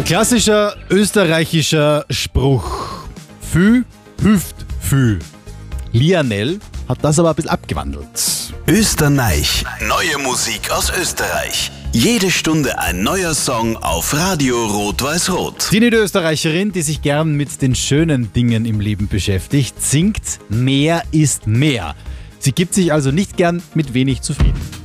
Klassischer österreichischer Spruch. Fü hüft fü. Lianell hat das aber ein bisschen abgewandelt. Österreich. Neue Musik aus Österreich. Jede Stunde ein neuer Song auf Radio Rot-Weiß-Rot. Die Österreicherin, die sich gern mit den schönen Dingen im Leben beschäftigt, singt: Mehr ist mehr. Sie gibt sich also nicht gern mit wenig zufrieden.